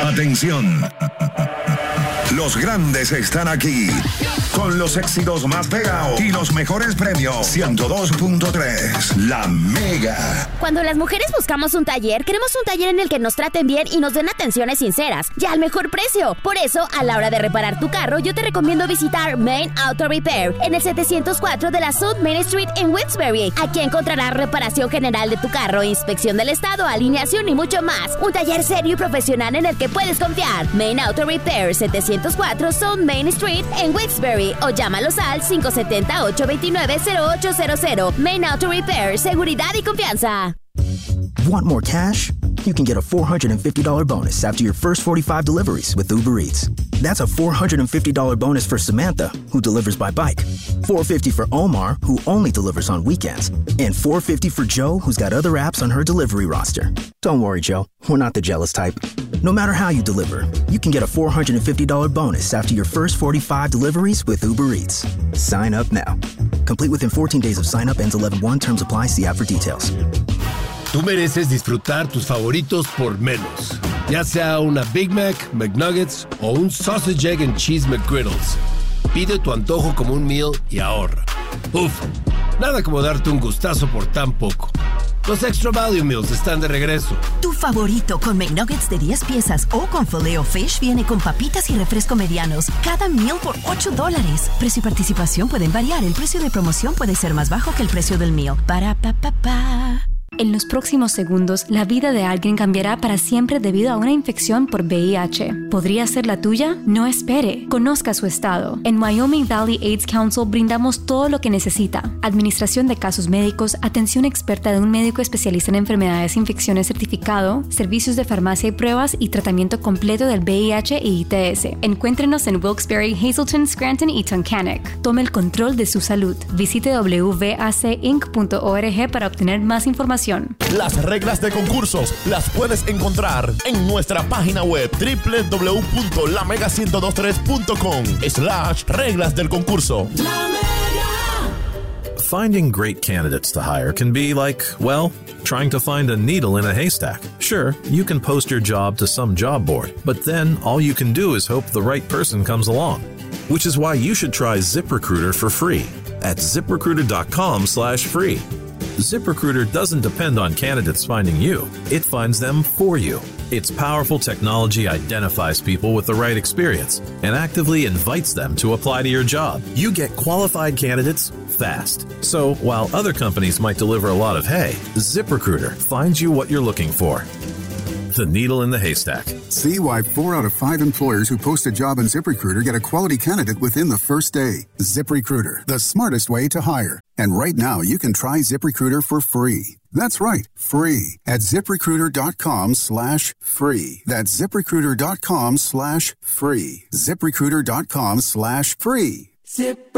Atención. Los grandes están aquí con los éxitos más pegados y los mejores premios. 102.3 La Mega. Cuando las mujeres buscamos un taller, queremos un taller en el que nos traten bien y nos den atenciones sinceras y al mejor precio. Por eso, a la hora de reparar tu carro, yo te recomiendo visitar Main Auto Repair en el 704 de la South Main Street en Wilkes-Barre. Aquí encontrarás reparación general de tu carro, inspección del estado, alineación y mucho más. Un taller serio y profesional en el que puedes confiar. Main Auto Repair, 704 South Main Street en Wilkes-Barre o llámalos al 570-829-0800. Main Auto Repair, seguridad y confianza. Want more cash? You can get a $450 bonus after your first 45 deliveries with Uber Eats. That's a $450 bonus for Samantha, who delivers by bike. $450 for Omar, who only delivers on weekends. And $450 for Joe, who's got other apps on her delivery roster. Don't worry, Joe. We're not the jealous type. No matter how you deliver, you can get a $450 bonus after your first 45 deliveries with Uber Eats. Sign up now. Complete within 14 days of sign up. Ends 11/1. Terms apply. See app for details. Tú mereces disfrutar tus favoritos por menos. Ya sea una Big Mac, McNuggets o un Sausage, Egg and Cheese McGriddles. Pide tu antojo como un meal y ahorra. Uf, nada como darte un gustazo por tan poco. Los Extra Value Meals están de regreso. Tu favorito con McNuggets de 10 piezas o con Filet-O-Fish viene con papitas y refresco medianos. Cada meal por $8. Precio y participación pueden variar. El precio de promoción puede ser más bajo que el precio del meal. Para pa pa pa. En los próximos segundos, la vida de alguien cambiará para siempre debido a una infección por VIH. ¿Podría ser la tuya? No espere. Conozca su estado. En Wyoming Valley AIDS Council brindamos todo lo que necesita. Administración de casos médicos, atención experta de un médico especialista en enfermedades e infecciones certificado, servicios de farmacia y pruebas y tratamiento completo del VIH y ITS. Encuéntrenos en Wilkes-Barre, Hazleton, Scranton y Tunkhannock. Tome el control de su salud. Visite wvacinc.org para obtener más información. Las reglas de concursos las puedes encontrar en nuestra página web www.lamega1023.com/reglas del concurso. Finding great candidates to hire can be like, well, trying to find a needle in a haystack. Sure, you can post your job to some job board, but then all you can do is hope the right person comes along. Which is why you should try ZipRecruiter for free at ZipRecruiter.com/free. ZipRecruiter doesn't depend on candidates finding you. It finds them for you. Its powerful technology identifies people with the right experience and actively invites them to apply to your job. You get qualified candidates fast. So while other companies might deliver a lot of hay, ZipRecruiter finds you what you're looking for. The needle in the haystack. See why 4 out of 5 employers who post a job on ZipRecruiter get a quality candidate within the first day. ZipRecruiter, the smartest way to hire. And right now, you can try ZipRecruiter for free. That's right, free at ZipRecruiter.com/free. That's ZipRecruiter.com/free. ZipRecruiter.com/free.